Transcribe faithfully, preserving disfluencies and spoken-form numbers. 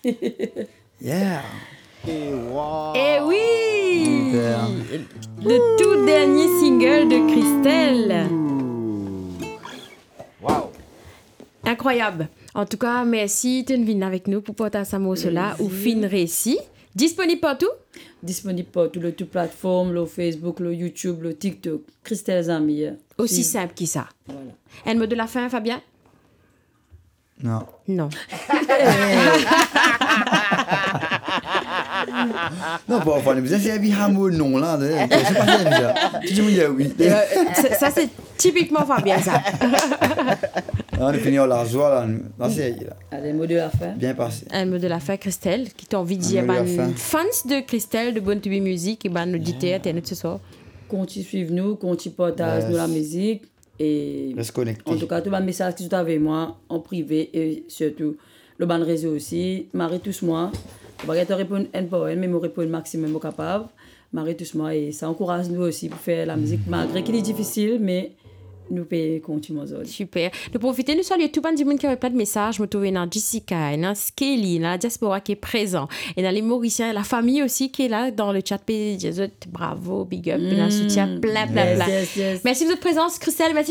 Yeah. Et wow. Eh oui! Super. Le tout dernier single de Christelle. Wow. Incroyable. En tout cas, merci de venir avec nous pour porter ça mot cela ou fin récit. Disponible partout? Disponible partout, le tout plateforme, le Facebook, le YouTube, le TikTok. Christelle Zamir. Aussi Si- simple que ça. Voilà. Un mot de la fin, Fabien? Non. Non. Non, pas enfin, vous avez vu un mot non là. C'est pas ça déjà. Tu dis oui, oui. Euh, ça, ça, c'est typiquement Fabien, ça. On est fini à la joie là. Là, c'est là. Allez, mot de la fin. Bien passé. Un mot de la fin, Christelle, qui t'a envie de Un dire, mot de la ben, fin. fans de Christelle, de Bonne To Be Music, et ben, auditeurs, internet ce soir. Continue suivre nous, continue partage Yes. nous la musique. Et Reste connecté. en tout cas, tout le message que tu as avec moi, en privé et surtout, le ban réseau aussi. Marie tous moi. Je vais te répondre un peu, mais je réponds maximum capable. Marie tous moi et ça encourage nous aussi pour faire la musique, malgré qu'il est difficile, mais nous pouvons continuer. Super. De profiter, nous saluons tout le monde qui avait plein de messages. Je me trouve dans Jessica, dans Skelly, dans la diaspora qui est présent, et dans les Mauriciens, la famille aussi qui est là dans le chat. Bravo, big up, mm. un soutien plein, plein, Yes, plein. yes, yes. Merci de votre présence, Christelle. Merci